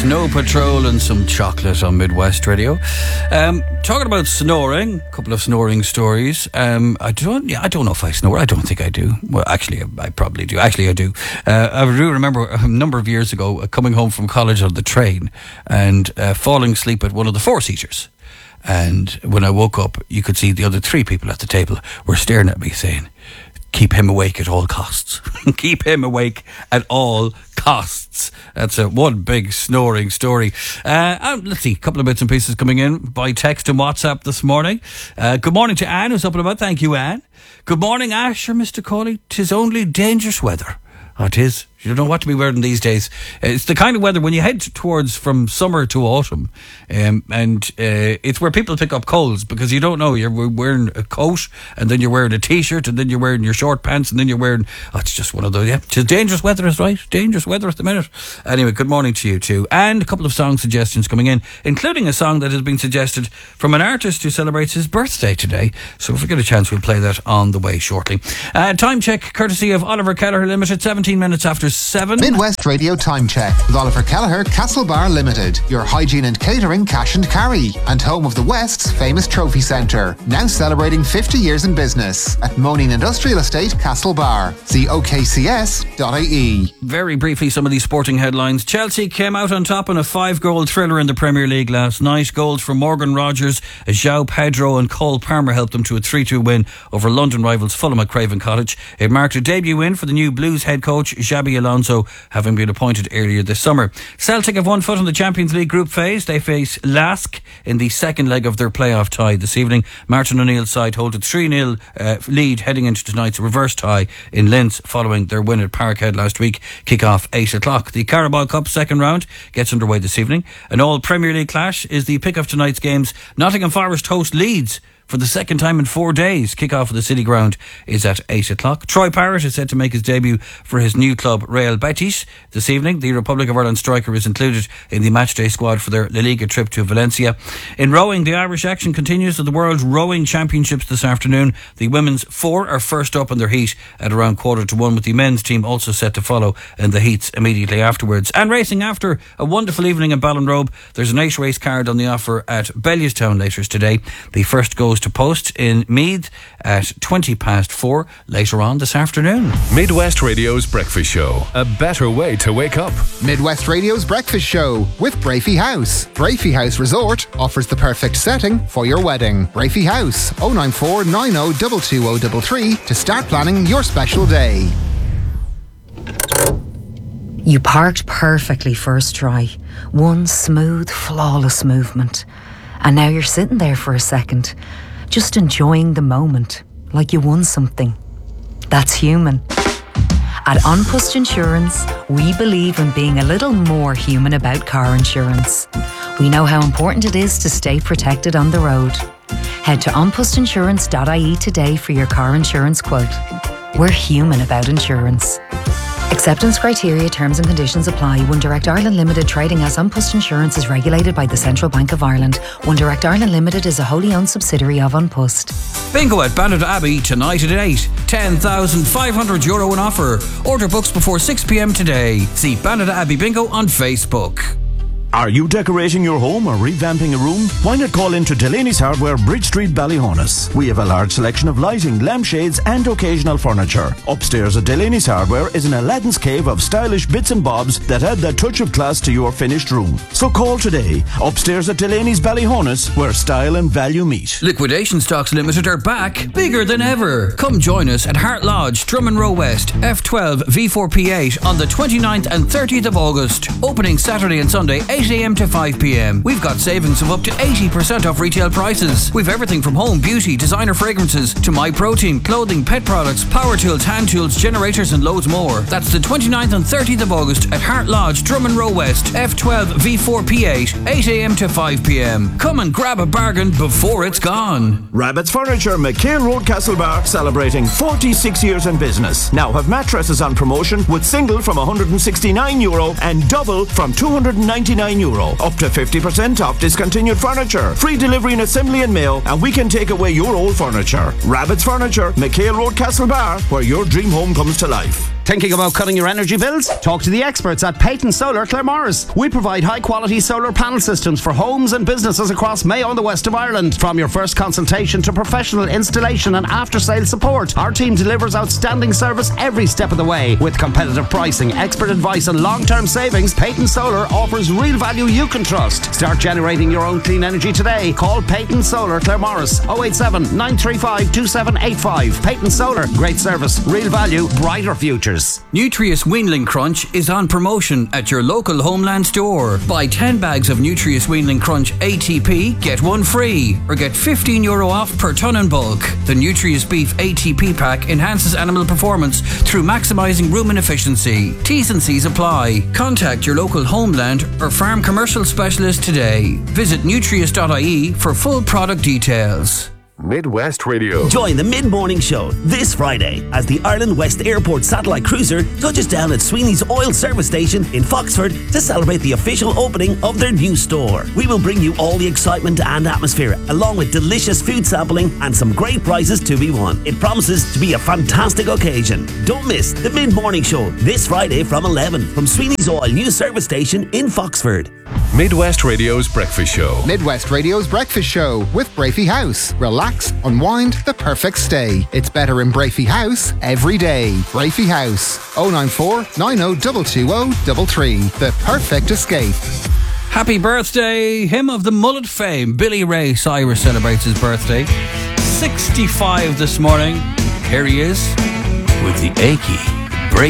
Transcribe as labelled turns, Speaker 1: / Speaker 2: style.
Speaker 1: Snow Patrol and some chocolate on Midwest Radio. Talking about snoring, a couple of snoring stories. I don't know if I snore. I don't think I do. Well, actually, I probably do. Actually, I do. I do remember a number of years ago coming home from college on the train and falling asleep at one of the four-seaters. And when I woke up, you could see the other three people at the table were staring at me saying, "Keep him awake at all costs." Keep him awake at all costs. That's one big snoring story. Let's see, a couple of bits and pieces coming in by text and WhatsApp this morning. Good morning to Anne, who's up and about. Thank you, Anne. Good morning, Ash or Mr. Cawley. 'Tis only dangerous weather. Oh, it is. You don't know what to be wearing these days. It's the kind of weather when you head towards from summer to autumn, and it's where people pick up colds because you don't know. You're wearing a coat, and then you're wearing a t-shirt, and then you're wearing your short pants, and then you're wearing... Oh, it's just one of those, yeah. It's dangerous weather, is right. Dangerous weather at the minute. Anyway, good morning to you too. And a couple of song suggestions coming in, including a song that has been suggested from an artist who celebrates his birthday today. So if we get a chance, we'll play that on the way shortly. Time check, courtesy of Oliver Kelleher Limited, 17 minutes after 7.
Speaker 2: Midwest Radio Time Check with Oliver Kelleher, Castlebar Limited. Your hygiene and catering cash and carry. And home of the West's famous trophy centre. Now celebrating 50 years in business at Moaning Industrial Estate, Castlebar. See okcs.ie.
Speaker 1: Very briefly, some of these sporting headlines. Chelsea came out on top in a 5-goal thriller in the Premier League last night. Goals from Morgan Rogers, João Pedro and Cole Palmer helped them to a 3-2 win over London rivals Fulham at Craven Cottage. It marked a debut win for the new Blues head coach Xabi Alonso, having been appointed earlier this summer. Celtic have one foot in the Champions League group phase. They face Lask in the second leg of their playoff tie this evening. Martin O'Neill's side hold a 3-0 lead heading into tonight's reverse tie in Linz following their win at Parkhead last week. Kick-off 8 o'clock. The Carabao Cup second round gets underway this evening. An all Premier League clash is the pick of tonight's games. Nottingham Forest host Leeds for the second time in 4 days. Kick-off of the City Ground is at 8 o'clock. Troy Parrott is set to make his debut for his new club Real Betis this evening. The Republic of Ireland striker is included in the matchday squad for their La Liga trip to Valencia. In rowing, the Irish action continues at the World Rowing Championships this afternoon. The women's 4 are first up in their heat at around 1:15, with the men's team also set to follow in the heats immediately afterwards. And racing, after a wonderful evening in Ballinrobe, there's an 8-race card on the offer at Bellewstown later today. The first goes to post in Meath at 4:20 later on this afternoon.
Speaker 3: Midwest Radio's Breakfast Show. A better way to wake up.
Speaker 2: Midwest Radio's Breakfast Show with Brafey House. Brafey House Resort offers the perfect setting for your wedding. Brafey House, 094 90 22033 to start planning your special day.
Speaker 4: You parked perfectly first try. One smooth, flawless movement. And now you're sitting there for a second, just enjoying the moment, like you won something. That's human. At An Post Insurance, we believe in being a little more human about car insurance. We know how important it is to stay protected on the road. Head to onpostinsurance.ie today for your car insurance quote. We're human about insurance. Acceptance criteria, terms and conditions apply. One Direct Ireland Limited, trading as An Post Insurance, is regulated by the Central Bank of Ireland. One Direct Ireland Limited is a wholly owned subsidiary of An Post.
Speaker 1: Bingo at Bandit Abbey tonight at 8. €10,500 in offer. Order books before 6 p.m. today. See Bandit Abbey Bingo on Facebook.
Speaker 5: Are you decorating your home or revamping a room? Why not call into Delaney's Hardware, Bridge Street, Ballyhonus? We have a large selection of lighting, lampshades and occasional furniture. Upstairs at Delaney's Hardware is an Aladdin's cave of stylish bits and bobs that add that touch of class to your finished room. So call today. Upstairs at Delaney's Ballyhonus, where style and value meet.
Speaker 1: Liquidation Stocks Limited are back, bigger than ever. Come join us at Hart Lodge, Drummond Row West, F12 V4P8 on the 29th and 30th of August. Opening Saturday and Sunday, 8 a.m. to 5 p.m. We've got savings of up to 80% off retail prices. We've everything from home, beauty, designer fragrances to MyProtein, clothing, pet products, power tools, hand tools, generators and loads more. That's the 29th and 30th of August at Hart Lodge, Drummond Row West, F12 V4P8, 8 a.m. to 5 p.m. Come and grab a bargain before it's gone.
Speaker 5: Rabbit's Furniture, McHale Road, Castlebar, celebrating 46 years in business. Now have mattresses on promotion with single from €169 and double from €299. Up to 50% off discontinued furniture. Free delivery and assembly and mail, and we can take away your old furniture. Rabbit's Furniture, McHale Road, Castlebar, where your dream home comes to life.
Speaker 6: Thinking about cutting your energy bills? Talk to the experts at Peyton Solar Claremorris. We provide high-quality solar panel systems for homes and businesses across Mayo and the west of Ireland. From your first consultation to professional installation and after-sale support, our team delivers outstanding service every step of the way. With competitive pricing, expert advice and long-term savings, Peyton Solar offers real value you can trust. Start generating your own clean energy today. Call Peyton Solar Claremorris 087 935 2785. Peyton Solar, great service, real value, brighter futures.
Speaker 1: Nutrius Weanling Crunch is on promotion at your local Homeland store. Buy 10 bags of Nutrius Weanling Crunch ATP, get one free, or get €15 off per tonne in bulk. The Nutrius Beef ATP pack enhances animal performance through maximising rumen efficiency. T's and C's apply. Contact your local Homeland or farm commercial specialist today. Visit nutrius.ie for full product details.
Speaker 3: Midwest Radio.
Speaker 7: Join the mid-morning show this Friday as the Ireland West Airport satellite cruiser touches down at Sweeney's Oil Service Station in Foxford to celebrate the official opening of their new store. We will bring you all the excitement and atmosphere, along with delicious food sampling and some great prizes to be won. It promises to be a fantastic occasion. Don't miss the mid-morning show this Friday from 11 from Sweeney's Oil new service station in Foxford.
Speaker 3: Midwest Radio's Breakfast Show.
Speaker 2: Midwest Radio's Breakfast Show with Brafey House. Relax, unwind, the perfect stay. It's better in Brafey House every day. Brafey House, 094 90 220 The perfect escape.
Speaker 1: Happy birthday, him of the mullet fame, Billy Ray Cyrus celebrates his birthday. 65 this morning. Here he is with the Achy.